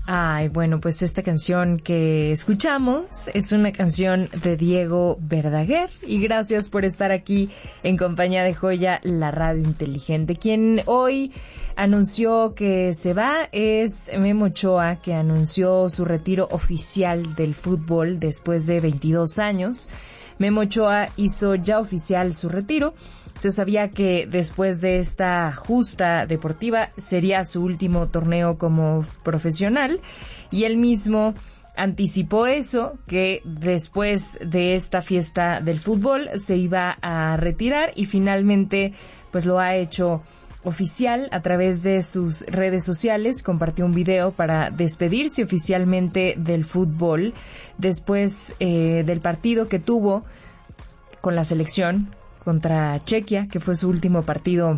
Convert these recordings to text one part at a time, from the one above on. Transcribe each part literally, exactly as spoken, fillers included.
Ay, bueno, pues esta canción que escuchamos es una canción de Diego Verdaguer y gracias por estar aquí en compañía de Joya, la radio inteligente. Quien hoy anunció que se va es Memo Ochoa, que anunció su retiro oficial del fútbol después de veintidós años. Memo Ochoa hizo ya oficial su retiro. Se sabía que después de esta justa deportiva sería su último torneo como profesional y él mismo anticipó eso, que después de esta fiesta del fútbol se iba a retirar y finalmente pues lo ha hecho oficial a través de sus redes sociales. Compartió un video para despedirse oficialmente del fútbol después eh, del partido que tuvo con la selección contra Chequia, que fue su último partido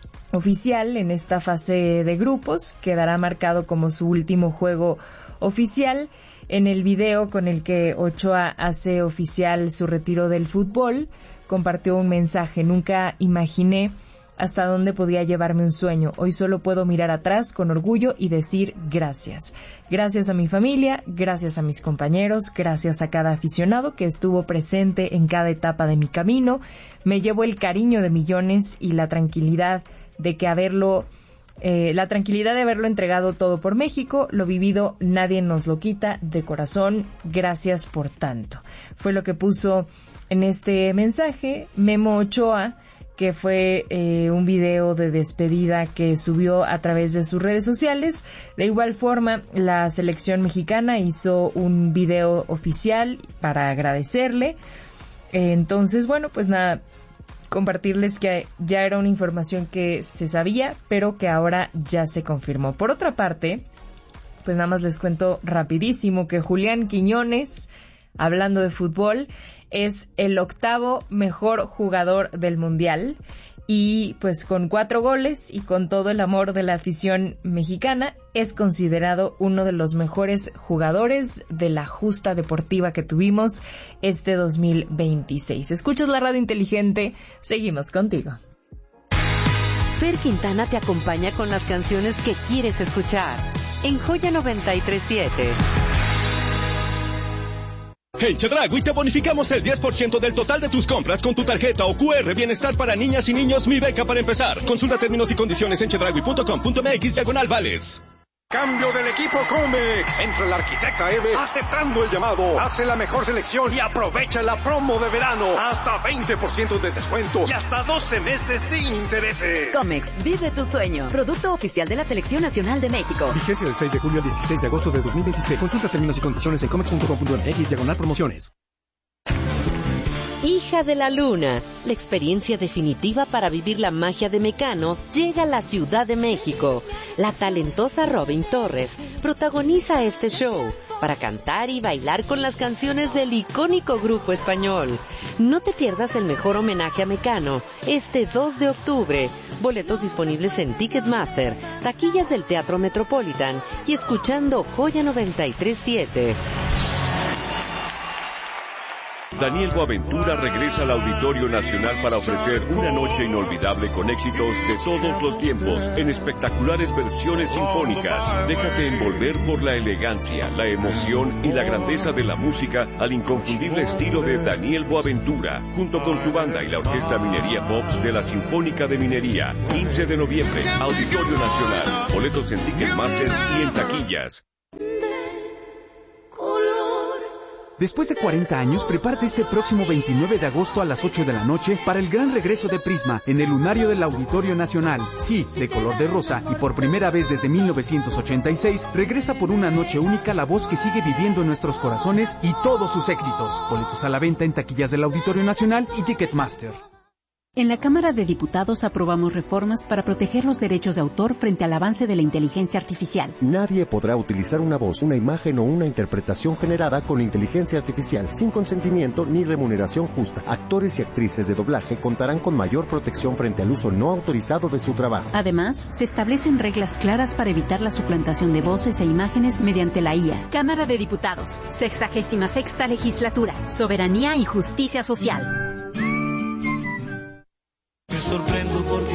oficial en esta fase de grupos. Quedará marcado como su último juego oficial. En el video con el que Ochoa hace oficial su retiro del fútbol, compartió un mensaje: nunca imaginé hasta dónde podía llevarme un sueño. Hoy solo puedo mirar atrás con orgullo y decir gracias. Gracias a mi familia, gracias a mis compañeros, gracias a cada aficionado que estuvo presente en cada etapa de mi camino. Me llevo el cariño de millones y la tranquilidad de que haberlo, eh, la tranquilidad de haberlo entregado todo por México. Lo vivido nadie nos lo quita. De corazón, gracias por tanto. Fue lo que puso en este mensaje Memo Ochoa, que fue eh, un video de despedida que subió a través de sus redes sociales. De igual forma, la selección mexicana hizo un video oficial para agradecerle. Eh, entonces, bueno, pues nada, compartirles que ya era una información que se sabía, pero que ahora ya se confirmó. Por otra parte, pues nada más les cuento rapidísimo que Julián Quiñones, hablando de fútbol, es el octavo mejor jugador del Mundial y pues con cuatro goles y con todo el amor de la afición mexicana es considerado uno de los mejores jugadores de la justa deportiva que tuvimos este dos mil veintiséis. Escuchas la radio inteligente, seguimos contigo. Fer Quintana te acompaña con las canciones que quieres escuchar en Joya noventa y tres siete. En Chedraui te bonificamos el diez por ciento del total de tus compras con tu tarjeta o cu erre Bienestar para niñas y niños Mi Beca para empezar. Consulta términos y condiciones en chedraui punto com punto mx diagonal vales. Cambio del equipo Comex. Entra el arquitecta Eve aceptando el llamado. Hace la mejor selección y aprovecha la promo de verano. Hasta veinte por ciento de descuento y hasta doce meses sin intereses. Comex, vive tu sueño. Producto oficial de la Selección Nacional de México. Vigencia del seis de julio al dieciséis de agosto de dos mil veintiséis. Consulta términos y condiciones en comex punto com punto mx diagonal promociones. Hija de la Luna, la experiencia definitiva para vivir la magia de Mecano llega a la Ciudad de México. La talentosa Robin Torres protagoniza este show para cantar y bailar con las canciones del icónico grupo español. No te pierdas el mejor homenaje a Mecano este dos de octubre. Boletos disponibles en Ticketmaster, taquillas del Teatro Metropolitan y escuchando Joya noventa y tres siete. Daniel Boaventura regresa al Auditorio Nacional para ofrecer una noche inolvidable con éxitos de todos los tiempos en espectaculares versiones sinfónicas. Déjate envolver por la elegancia, la emoción y la grandeza de la música al inconfundible estilo de Daniel Boaventura, junto con su banda y la Orquesta Minería Pops de la Sinfónica de Minería. quince de noviembre, Auditorio Nacional. Boletos en Ticketmaster y en taquillas. Después de cuarenta años, prepárate este próximo veintinueve de agosto a las ocho de la noche para el gran regreso de Prisma en el lunario del Auditorio Nacional. Sí, de color de rosa y por primera vez desde mil novecientos ochenta y seis, regresa por una noche única la voz que sigue viviendo en nuestros corazones y todos sus éxitos. Boletos a la venta en taquillas del Auditorio Nacional y Ticketmaster. En la Cámara de Diputados aprobamos reformas para proteger los derechos de autor frente al avance de la inteligencia artificial. Nadie podrá utilizar una voz, una imagen o una interpretación generada con inteligencia artificial sin consentimiento ni remuneración justa. Actores y actrices de doblaje contarán con mayor protección frente al uso no autorizado de su trabajo. Además, se establecen reglas claras para evitar la suplantación de voces e imágenes mediante la I A. Cámara de Diputados, sexagésima sexta legislatura, soberanía y justicia social. Me sorprendo porque cada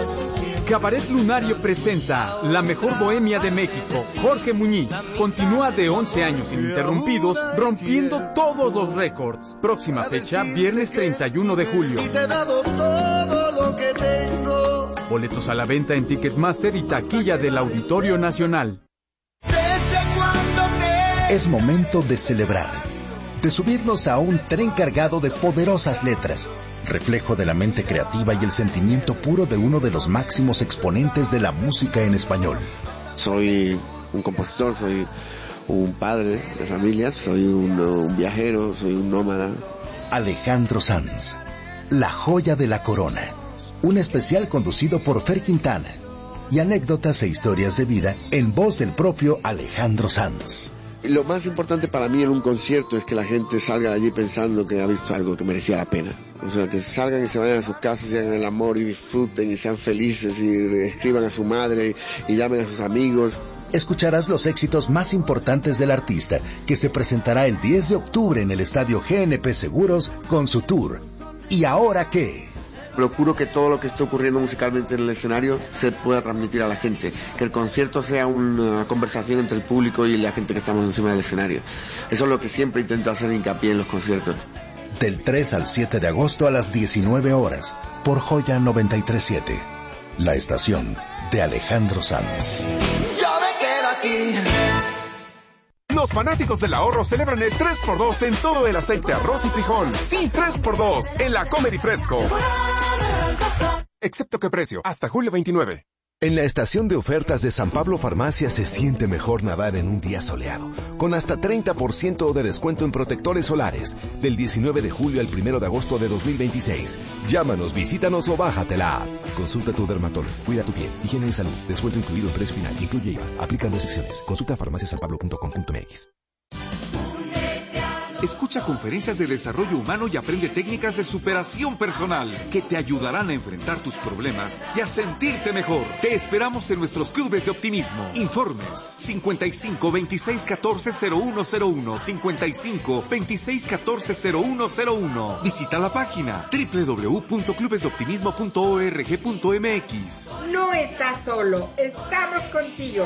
Cabaret Lunario presenta La Mejor Bohemia de México. Jorge Muñiz continúa de once años ininterrumpidos, rompiendo todos los récords. Próxima fecha, viernes treinta y uno de julio. Y te he dado todo lo que tengo. Boletos a la venta en Ticketmaster y taquilla del Auditorio Nacional. ¿Desde cuándo te... Es momento de celebrar, de subirnos a un tren cargado de poderosas letras, reflejo de la mente creativa y el sentimiento puro de uno de los máximos exponentes de la música en español. Soy un compositor, soy un padre de familias, soy un, un viajero, soy un nómada. Alejandro Sanz, la joya de la corona. Un especial conducido por Fer Quintana y anécdotas e historias de vida en voz del propio Alejandro Sanz. Lo más importante para mí en un concierto es que la gente salga de allí pensando que ha visto algo que merecía la pena. O sea, que salgan y se vayan a sus casas y hagan el amor y disfruten y sean felices y escriban a su madre y llamen a sus amigos. Escucharás los éxitos más importantes del artista, que se presentará el diez de octubre en el Estadio G N P Seguros con su tour. ¿Y ahora qué? Procuro que todo lo que esté ocurriendo musicalmente en el escenario se pueda transmitir a la gente, que el concierto sea una conversación entre el público y la gente que estamos encima del escenario. Eso es lo que siempre intento hacer hincapié en los conciertos. Del tres al siete de agosto a las diecinueve horas, por Joya noventa y tres punto siete, la estación de Alejandro Sanz. Yo me quedo aquí. Los fanáticos del ahorro celebran el tres por dos en todo el aceite, arroz y frijol. Sí, tres por dos en la Comer y Fresco. Excepto que precio, hasta julio veintinueve. En la estación de ofertas de San Pablo Farmacia se siente mejor nadar en un día soleado, con hasta treinta por ciento de descuento en protectores solares, del diecinueve de julio al primero de agosto de dos mil veintiséis. Llámanos, visítanos o bájate la app. Consulta a tu dermatólogo, cuida tu piel, higiene y salud, descuento incluido en precio final, incluye I V A, aplican restricciones. Consulta farmacia san pablo punto com punto m x. Escucha conferencias de desarrollo humano y aprende técnicas de superación personal que te ayudarán a enfrentar tus problemas y a sentirte mejor. Te esperamos en nuestros clubes de optimismo. Informes cincuenta y cinco, veintiséis, catorce, cero uno cero uno, cincuenta y cinco, veintiséis, catorce, cero uno cero uno. Visita la página doble u doble u doble u punto clubes de optimismo punto org punto m x. No estás solo, estamos contigo.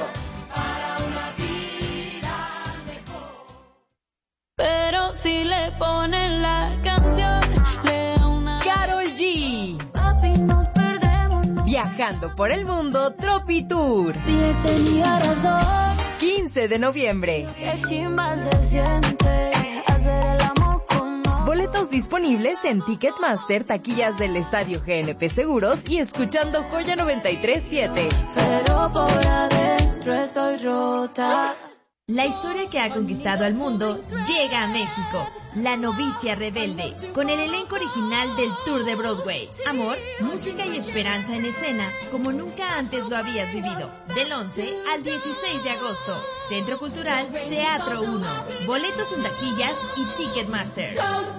Pero si le ponen la canción, le da una... Karol G. Papi, nos perdemos. Viajando por el mundo, Tropi Tour. Si ese día razón. quince de noviembre. Qué chimba se siente hacer el amor con nosotros. Boletos disponibles en Ticketmaster, taquillas del Estadio G N P Seguros y escuchando Joya noventa y tres punto siete. Pero por adentro estoy rota. La historia que ha conquistado al mundo llega a México. La novicia rebelde, con el elenco original del Tour de Broadway. Amor, música y esperanza en escena, como nunca antes lo habías vivido. Del once al dieciséis de agosto. Centro Cultural Teatro uno. Boletos en taquillas y Ticketmaster.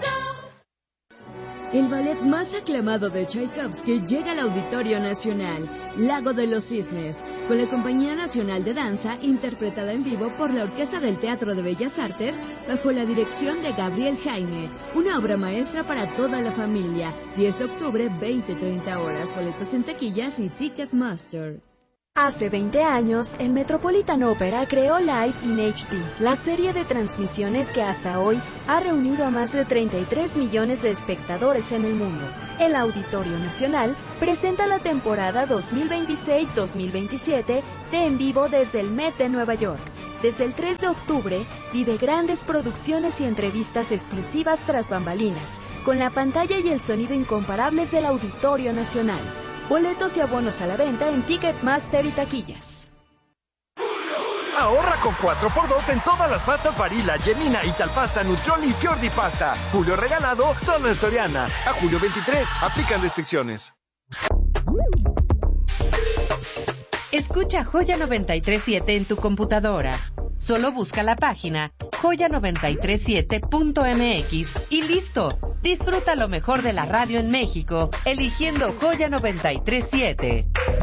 El ballet más aclamado de Tchaikovsky llega al Auditorio Nacional, Lago de los Cisnes, con la Compañía Nacional de Danza, interpretada en vivo por la Orquesta del Teatro de Bellas Artes, bajo la dirección de Gabriel Jaime. Una obra maestra para toda la familia. diez de octubre, veinte treinta horas. Boletos en taquillas y Ticketmaster. Hace veinte años, el Metropolitan Opera creó Live in H D, la serie de transmisiones que hasta hoy ha reunido a más de treinta y tres millones de espectadores en el mundo. El Auditorio Nacional presenta la temporada dos mil veintiséis dos mil veintisiete de En Vivo desde el Met de Nueva York. Desde el tres de octubre, vive grandes producciones y entrevistas exclusivas tras bambalinas, con la pantalla y el sonido incomparables del Auditorio Nacional. Boletos y abonos a la venta en Ticketmaster y taquillas. Ahorra con cuatro por dos en todas las pastas Barilla, Gemina, Italpasta, Nutrioli y Fiordi Pasta. Julio regalado solo en Soriana. A julio veintitrés, aplican restricciones. Escucha Joya noventa y tres punto siete en tu computadora. Solo busca la página joya noventa y tres punto siete punto m x y listo. Disfruta lo mejor de la radio en México, eligiendo Joya noventa y tres punto siete.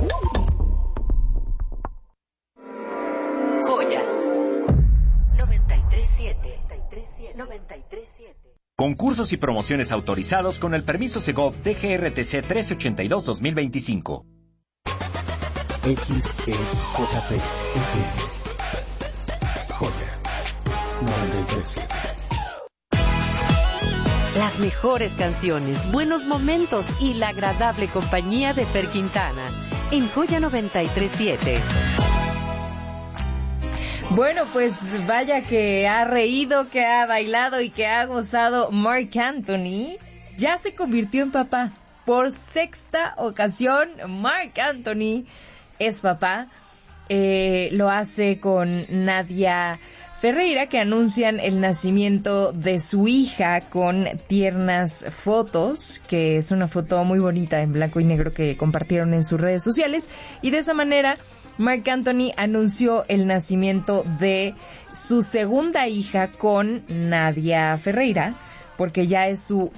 Joya noventa y tres punto siete. Concursos y promociones autorizados con el permiso Segov D G R T C trescientos ochenta y dos guion dos mil veinticinco. X E J P F M. Joya noventa y tres punto siete. Las mejores canciones, buenos momentos y la agradable compañía de Fer Quintana en Joya noventa y tres punto siete. Bueno, pues vaya que ha reído, que ha bailado y que ha gozado Marc Anthony. Ya se convirtió en papá. Por sexta ocasión, Marc Anthony es papá. Eh, lo hace con Nadia Ferreira, que anuncian el nacimiento de su hija con tiernas fotos, que es una foto muy bonita en blanco y negro que compartieron en sus redes sociales. Y de esa manera, Marc Anthony anunció el nacimiento de su segunda hija con Nadia Ferreira, porque ya es su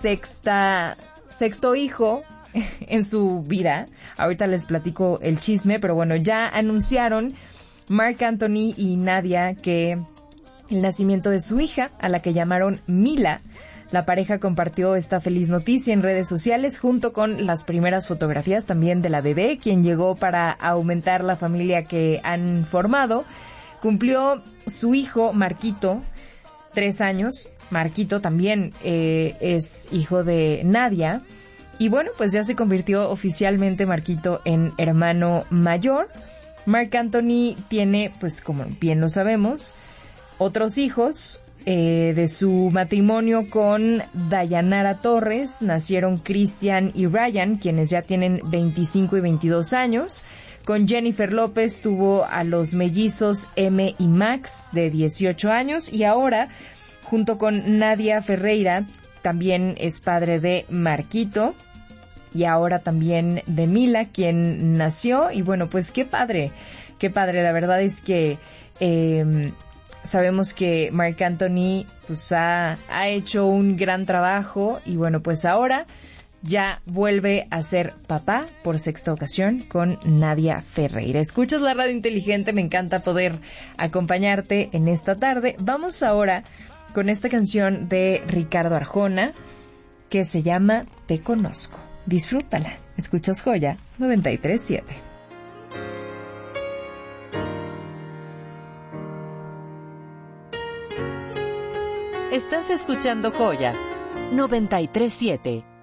sexta, sexto hijo en su vida. Ahorita les platico el chisme, pero bueno, ya anunciaron Marc Anthony y Nadia que el nacimiento de su hija, a la que llamaron Mila. La pareja compartió esta feliz noticia en redes sociales junto con las primeras fotografías también de la bebé, quien llegó para aumentar la familia que han formado. Cumplió su hijo Marquito tres años. Marquito también eh, es hijo de Nadia. Y bueno, pues ya se convirtió oficialmente Marquito en hermano mayor. Marc Anthony tiene, pues como bien lo sabemos, otros hijos. Eh, de su matrimonio con Dayanara Torres nacieron Cristian y Ryan, quienes ya tienen veinticinco y veintidós años. Con Jennifer López tuvo a los mellizos M y Max de dieciocho años, y ahora junto con Nadia Ferreira también es padre de Marquito y ahora también de Mila, quien nació. Y bueno, pues qué padre, qué padre. La verdad es que eh, sabemos que Marc Anthony pues ha, ha hecho un gran trabajo y bueno, pues ahora ya vuelve a ser papá por sexta ocasión con Nadia Ferreira. Escuchas la radio inteligente, me encanta poder acompañarte en esta tarde. Vamos ahora con esta canción de Ricardo Arjona que se llama Te Conozco. Disfrútala. Escuchas Joya noventa y tres punto siete. Estás escuchando Joya noventa y tres punto siete.